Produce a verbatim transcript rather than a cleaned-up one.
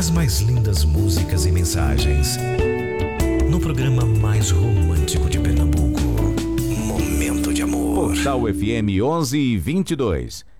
As mais lindas músicas e mensagens. No programa mais romântico de Pernambuco. Momento de Amor. Portal F M onze e vinte e dois.